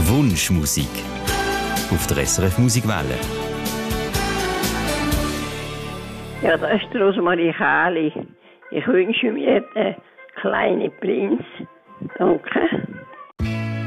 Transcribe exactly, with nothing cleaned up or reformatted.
Wunschmusik auf der S R F Musikwelle. Ja, das ist Rosmarie Kähli. Ich wünsche mir den kleinen Prinz. Danke.